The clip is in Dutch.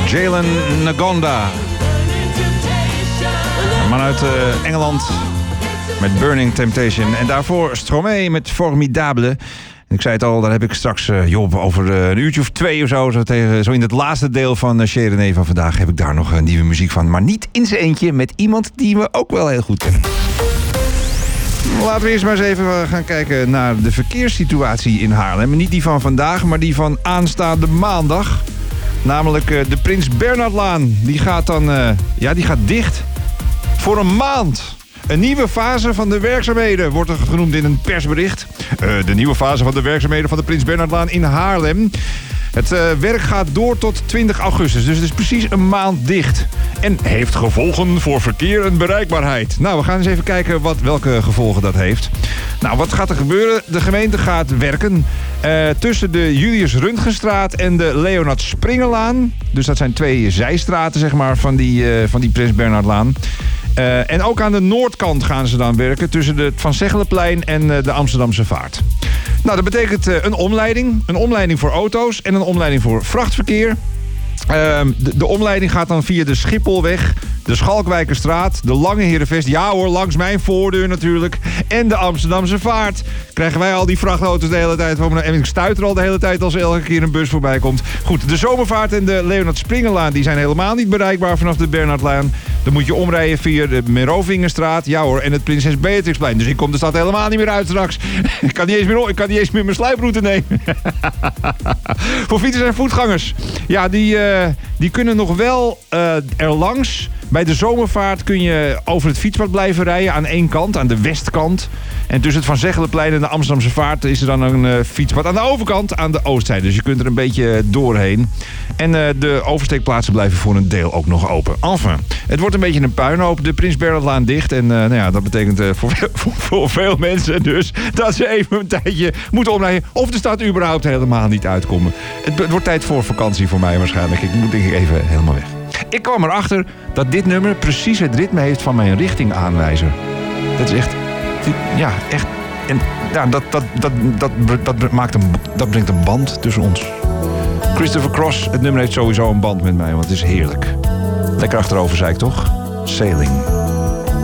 Jalen Ngonda. Een man uit Engeland met Burning Temptation. En daarvoor Stromae met Formidable. En ik zei het al, daar heb ik straks over een uurtje of 2 of zo in het laatste deel van Chez René van vandaag heb ik daar nog nieuwe muziek van. Maar niet in zijn eentje, met iemand die we ook wel heel goed kennen. Laten we eerst maar eens even gaan kijken naar de verkeerssituatie in Haarlem. Niet die van vandaag, maar die van aanstaande maandag. Namelijk de Prins Bernhardlaan. Die gaat dan die gaat dicht voor een maand. Een nieuwe fase van de werkzaamheden wordt er genoemd in een persbericht. De nieuwe fase van de werkzaamheden van de Prins Bernhardlaan in Haarlem. Het werk gaat door tot 20 augustus, dus het is precies een maand dicht. En heeft gevolgen voor verkeer en bereikbaarheid. Nou, we gaan eens even kijken welke gevolgen dat heeft. Nou, wat gaat er gebeuren? De gemeente gaat werken tussen de Julius Röntgenstraat en de Leonard Springerlaan. Dus dat zijn 2 zijstraten, zeg maar, van die Prins Bernhardlaan. En ook aan de noordkant gaan ze dan werken tussen de Van Zeggelenplein en de Amsterdamse Vaart. Nou, dat betekent een omleiding. Een omleiding voor auto's en een omleiding voor vrachtverkeer. De omleiding gaat dan via de Schipholweg, de Schalkwijkerstraat, de Lange Herenvest. Ja hoor, langs mijn voordeur natuurlijk. En de Amsterdamse Vaart. Krijgen wij al die vrachtauto's de hele tijd. En ik stuiter al de hele tijd als elke keer een bus voorbij komt. Goed, de Zomervaart en de Leonard Springerlaan die zijn helemaal niet bereikbaar vanaf de Bernhardlaan. Dan moet je omrijden via de Merovingenstraat. Ja hoor, en het Prinses Beatrixplein. Dus ik kom de stad helemaal niet meer uit straks. Ik kan niet eens meer mijn sluiproute nemen. Voor fietsers en voetgangers. Ja, die kunnen nog wel erlangs. Bij de Zomervaart kun je over het fietspad blijven rijden aan één kant, aan de westkant. En tussen het Van Zeggelenplein en de Amsterdamse Vaart is er dan een fietspad aan de overkant, aan de oostzijde. Dus je kunt er een beetje doorheen. En de oversteekplaatsen blijven voor een deel ook nog open. Enfin, het wordt een beetje een puinhoop. De Prins Bernhardlaan dicht. En dat betekent voor veel mensen dus dat ze even een tijdje moeten omrijden. Of de stad überhaupt helemaal niet uitkomen. Het wordt tijd voor vakantie voor mij waarschijnlijk. Ik moet denk ik even helemaal weg. Ik kwam erachter dat dit nummer precies het ritme heeft van mijn richtingaanwijzer. Dat is echt... Ja, echt... En ja, dat brengt een band tussen ons. Christopher Cross, het nummer heeft sowieso een band met mij, want het is heerlijk. Lekker achterover, zei ik toch? Sailing.